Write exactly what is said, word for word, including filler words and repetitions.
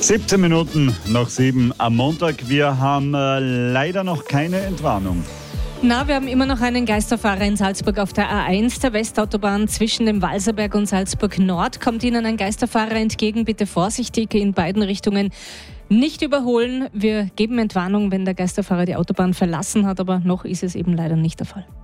siebzehn Minuten nach sieben am Montag. Wir haben äh, leider noch keine Entwarnung. Na, wir haben immer noch einen Geisterfahrer in Salzburg auf der A eins, der Westautobahn zwischen dem Walserberg und Salzburg Nord. Kommt Ihnen ein Geisterfahrer entgegen, bitte vorsichtig in beiden Richtungen. Nicht überholen. Wir geben Entwarnung, wenn der Geisterfahrer die Autobahn verlassen hat, aber noch ist es eben leider nicht der Fall.